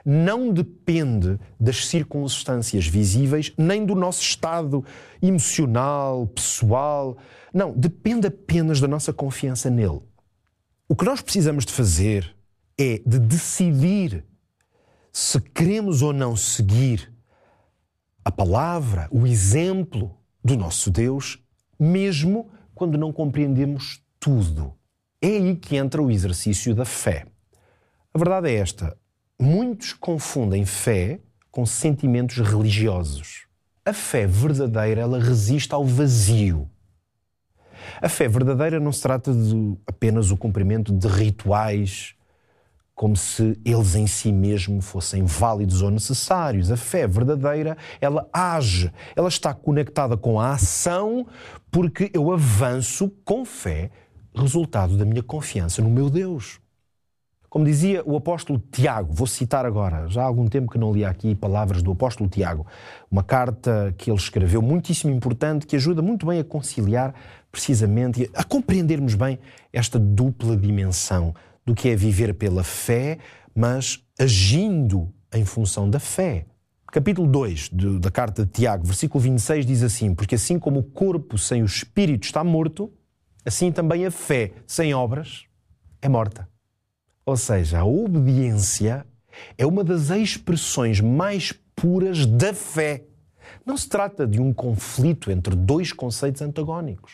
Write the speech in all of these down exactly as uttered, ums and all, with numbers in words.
não depende das circunstâncias visíveis, nem do nosso estado emocional, pessoal. Não, depende apenas da nossa confiança nele. O que nós precisamos de fazer é de decidir se queremos ou não seguir a palavra, o exemplo do nosso Deus, mesmo quando não compreendemos tudo. É aí que entra o exercício da fé. A verdade é esta: muitos confundem fé com sentimentos religiosos. A fé verdadeira, ela resiste ao vazio. A fé verdadeira não se trata de apenas o cumprimento de rituais, como se eles em si mesmos fossem válidos ou necessários. A fé verdadeira, ela age, ela está conectada com a ação, porque eu avanço com fé, resultado da minha confiança no meu Deus. Como dizia o apóstolo Tiago, vou citar agora, já há algum tempo que não li aqui palavras do apóstolo Tiago, uma carta que ele escreveu muitíssimo importante, que ajuda muito bem a conciliar precisamente, a compreendermos bem esta dupla dimensão do que é viver pela fé, mas agindo em função da fé. Capítulo dois de, da carta de Tiago, versículo vinte e seis, diz assim: porque assim como o corpo sem o espírito está morto, assim também a fé sem obras é morta. Ou seja, a obediência é uma das expressões mais puras da fé. Não se trata de um conflito entre dois conceitos antagónicos.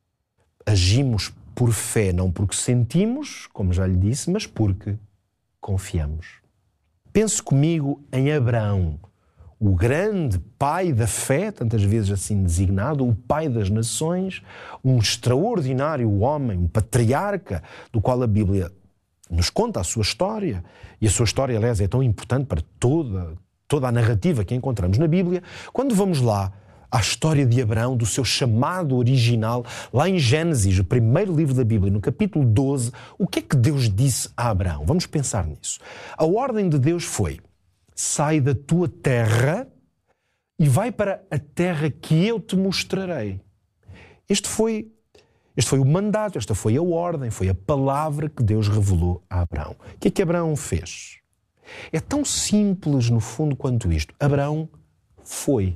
Agimos por fé, não porque sentimos, como já lhe disse, mas porque confiamos. Pense comigo em Abraão, o grande pai da fé, tantas vezes assim designado, o pai das nações, um extraordinário homem, um patriarca, do qual a Bíblia nos conta a sua história, e a sua história, aliás, é tão importante para toda, toda a narrativa que encontramos na Bíblia. Quando vamos lá à história de Abraão, do seu chamado original, lá em Gênesis, o primeiro livro da Bíblia, no capítulo doze, o que é que Deus disse a Abraão? Vamos pensar nisso. A ordem de Deus foi: sai da tua terra e vai para a terra que eu te mostrarei. Este foi Este foi o mandato, esta foi a ordem, foi a palavra que Deus revelou a Abraão. O que é que Abraão fez? É tão simples, no fundo, quanto isto. Abraão foi.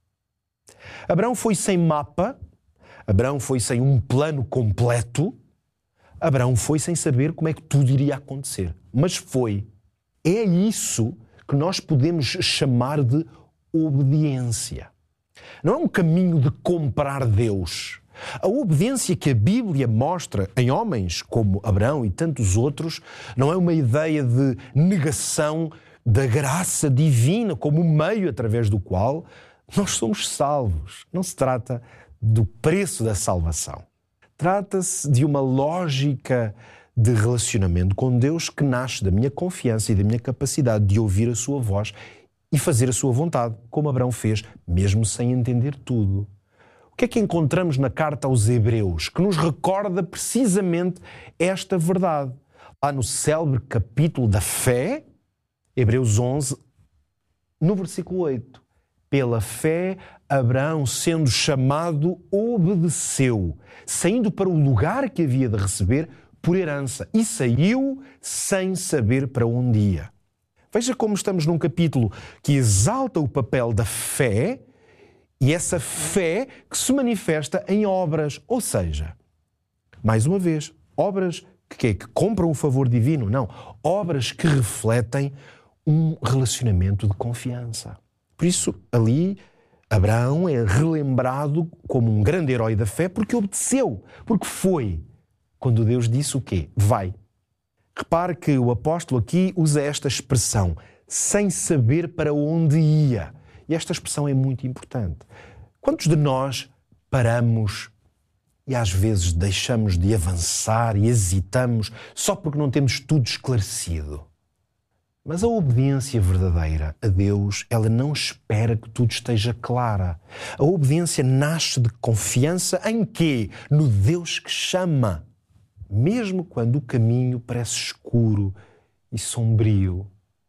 Abraão foi sem mapa, Abraão foi sem um plano completo, Abraão foi sem saber como é que tudo iria acontecer. Mas foi. É isso que nós podemos chamar de obediência. Não é um caminho de comprar Deus. A obediência que a Bíblia mostra em homens como Abraão e tantos outros não é uma ideia de negação da graça divina como meio através do qual nós somos salvos. Não se trata do preço da salvação. Trata-se de uma lógica de relacionamento com Deus que nasce da minha confiança e da minha capacidade de ouvir a sua voz e fazer a sua vontade, como Abraão fez, mesmo sem entender tudo. O que é que encontramos na carta aos Hebreus que nos recorda precisamente esta verdade? Lá no célebre capítulo da fé, Hebreus onze, no versículo oito. Pela fé, Abraão, sendo chamado, obedeceu, saindo para o lugar que havia de receber por herança, e saiu sem saber para onde ia. Veja como estamos num capítulo que exalta o papel da fé, e essa fé que se manifesta em obras, ou seja, mais uma vez, obras que, que compram o favor divino, não, obras que refletem um relacionamento de confiança. Por isso, ali, Abraão é relembrado como um grande herói da fé porque obedeceu, porque foi. Quando Deus disse o quê? Vai. Repare que o apóstolo aqui usa esta expressão, sem saber para onde ia. E esta expressão é muito importante. Quantos de nós paramos e às vezes deixamos de avançar e hesitamos só porque não temos tudo esclarecido? Mas a obediência verdadeira a Deus, ela não espera que tudo esteja clara. A obediência nasce de confiança em quê? No Deus que chama, mesmo quando o caminho parece escuro e sombrio.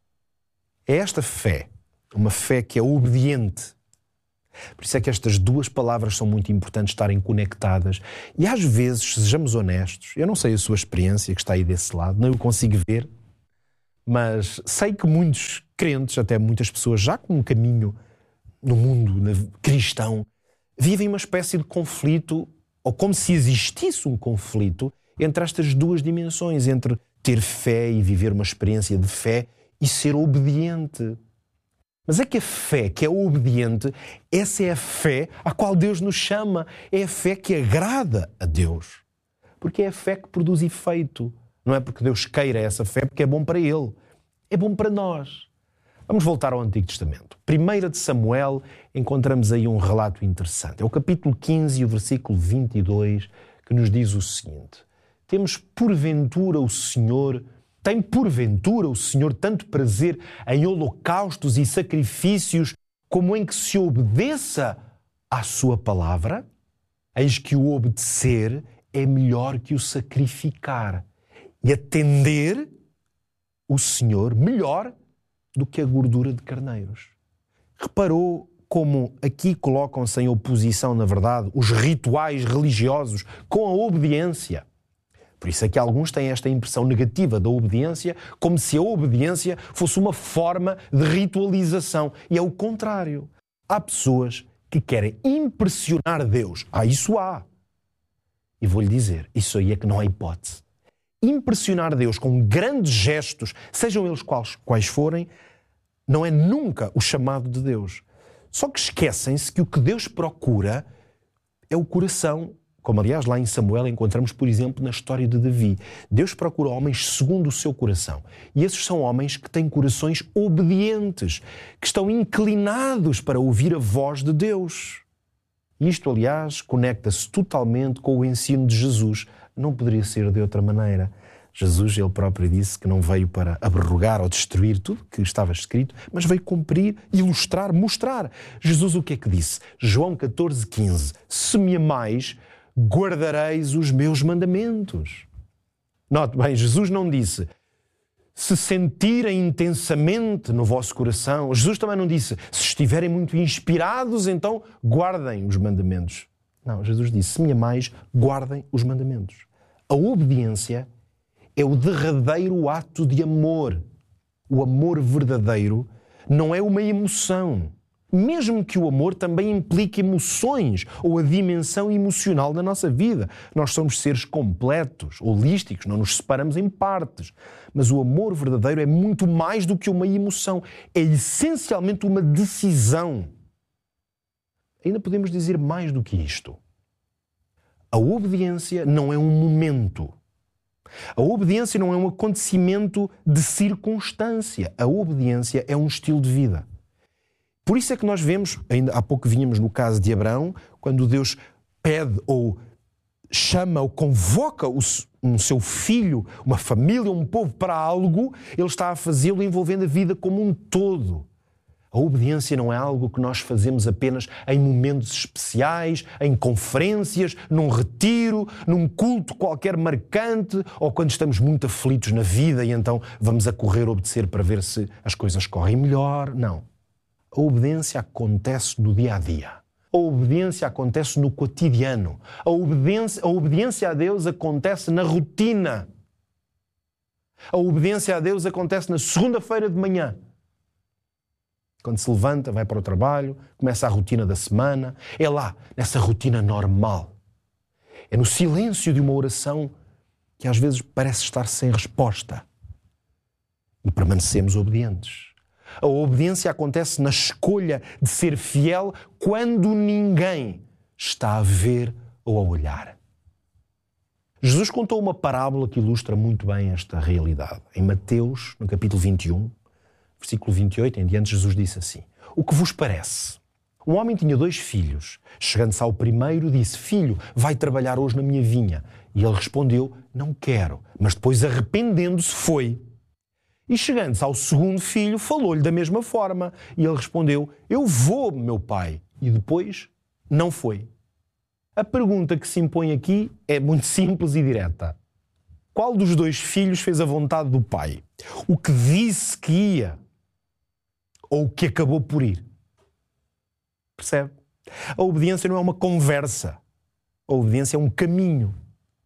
É esta fé, uma fé que é obediente. Por isso é que estas duas palavras são muito importantes estarem conectadas. E às vezes, sejamos honestos, eu não sei a sua experiência que está aí desse lado, não eu consigo ver, mas sei que muitos crentes, até muitas pessoas já com um caminho no mundo cristão, vivem uma espécie de conflito, ou como se existisse um conflito entre estas duas dimensões, entre ter fé e viver uma experiência de fé e ser obediente. Mas é que a fé que é obediente, essa é a fé à qual Deus nos chama, é a fé que agrada a Deus. Porque é a fé que produz efeito. Não é porque Deus queira essa fé, porque é bom para Ele. É bom para nós. Vamos voltar ao Antigo Testamento. Primeira de Samuel, encontramos aí um relato interessante. É o capítulo quinze e o versículo vinte e dois que nos diz o seguinte. Temos porventura o Senhor, tem porventura o Senhor tanto prazer em holocaustos e sacrifícios como em que se obedeça à sua palavra? Eis que o obedecer é melhor que o sacrificar e atender o Senhor melhor do que a gordura de carneiros. Reparou como aqui colocam-se em oposição, na verdade, os rituais religiosos com a obediência? Por isso é que alguns têm esta impressão negativa da obediência, como se a obediência fosse uma forma de ritualização. E é o contrário. Há pessoas que querem impressionar Deus. Ah, isso há. E vou-lhe dizer, isso aí é que não há hipótese. Impressionar Deus com grandes gestos, sejam eles quais, quais forem, não é nunca o chamado de Deus. Só que esquecem-se que o que Deus procura é o coração. Como, aliás, lá em Samuel encontramos, por exemplo, na história de Davi. Deus procura homens segundo o seu coração. E esses são homens que têm corações obedientes, que estão inclinados para ouvir a voz de Deus. Isto, aliás, conecta-se totalmente com o ensino de Jesus. Não poderia ser de outra maneira. Jesus, ele próprio disse que não veio para abrogar ou destruir tudo que estava escrito, mas veio cumprir, ilustrar, mostrar. Jesus o que é que disse? João catorze, quinze. Se me amais, guardareis os meus mandamentos. Note bem, Jesus não disse se sentirem intensamente no vosso coração. Jesus também não disse se estiverem muito inspirados, então guardem os mandamentos. Não, Jesus disse se me amais, guardem os mandamentos. A obediência é o derradeiro ato de amor. O amor verdadeiro não é uma emoção. Mesmo que o amor também implique emoções ou a dimensão emocional da nossa vida. Nós somos seres completos, holísticos, não nos separamos em partes. Mas o amor verdadeiro é muito mais do que uma emoção. É essencialmente uma decisão. Ainda podemos dizer mais do que isto. A obediência não é um momento. A obediência não é um acontecimento de circunstância. A obediência é um estilo de vida. Por isso é que nós vemos, ainda há pouco vínhamos no caso de Abraão, quando Deus pede ou chama ou convoca um seu filho, uma família, um povo para algo, ele está a fazê-lo envolvendo a vida como um todo. A obediência não é algo que nós fazemos apenas em momentos especiais, em conferências, num retiro, num culto qualquer marcante, ou quando estamos muito aflitos na vida e então vamos a correr obedecer para ver se as coisas correm melhor. Não. A obediência acontece no dia a dia. A obediência acontece no cotidiano. A obediência, a obediência a Deus acontece na rotina. A obediência a Deus acontece na segunda-feira de manhã. Quando se levanta, vai para o trabalho, começa a rotina da semana. É lá, nessa rotina normal. É no silêncio de uma oração que às vezes parece estar sem resposta. E permanecemos obedientes. A obediência acontece na escolha de ser fiel quando ninguém está a ver ou a olhar. Jesus contou uma parábola que ilustra muito bem esta realidade. Em Mateus, no capítulo vinte e um, versículo vinte e oito em diante, Jesus disse assim: o que vos parece? Um homem tinha dois filhos. Chegando-se ao primeiro, disse: filho, vai trabalhar hoje na minha vinha. E ele respondeu: não quero. Mas depois, arrependendo-se, foi. E chegando-se ao segundo filho, falou-lhe da mesma forma. E ele respondeu: eu vou, meu pai. E depois, não foi. A pergunta que se impõe aqui é muito simples e direta. Qual dos dois filhos fez a vontade do pai? O que disse que ia ou o que acabou por ir? Percebe? A obediência não é uma conversa. A obediência é um caminho.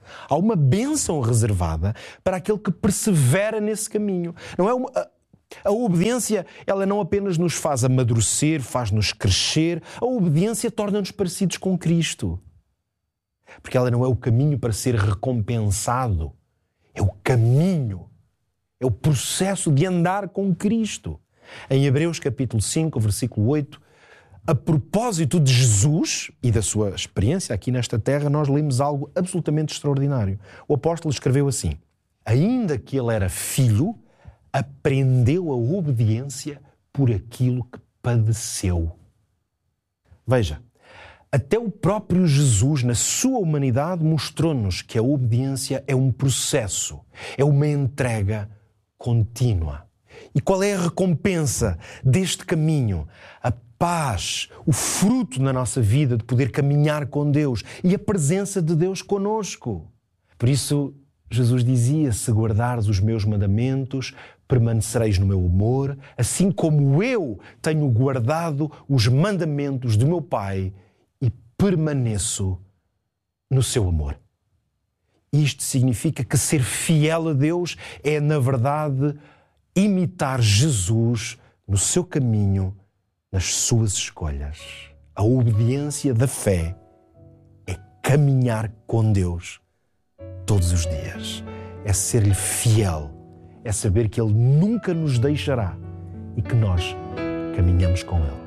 Há uma bênção reservada para aquele que persevera nesse caminho. Não é uma, a, a obediência, ela não apenas nos faz amadurecer, faz-nos crescer. A obediência torna-nos parecidos com Cristo. Porque ela não é o caminho para ser recompensado. É o caminho, é o processo de andar com Cristo. Em Hebreus capítulo cinco, versículo oito, a propósito de Jesus e da sua experiência aqui nesta terra, nós lemos algo absolutamente extraordinário. O apóstolo escreveu assim: ainda que ele era filho, aprendeu a obediência por aquilo que padeceu. Veja, até o próprio Jesus, na sua humanidade, mostrou-nos que a obediência é um processo, é uma entrega contínua. E qual é a recompensa deste caminho? A paz, o fruto na nossa vida de poder caminhar com Deus e a presença de Deus conosco. Por isso, Jesus dizia: se guardares os meus mandamentos, permanecereis no meu amor, assim como eu tenho guardado os mandamentos do meu Pai e permaneço no seu amor. Isto significa que ser fiel a Deus é, na verdade, imitar Jesus no seu caminho, nas suas escolhas. A obediência da fé é caminhar com Deus todos os dias. É ser-lhe fiel. É saber que Ele nunca nos deixará e que nós caminhamos com Ele.